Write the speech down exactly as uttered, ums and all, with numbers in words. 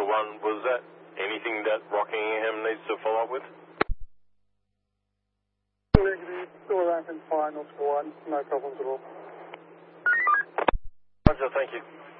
one, was that anything that Rockingham needs to follow up with? Negative, still ranking fine, Oscar one, no problems at all. Roger, thank you.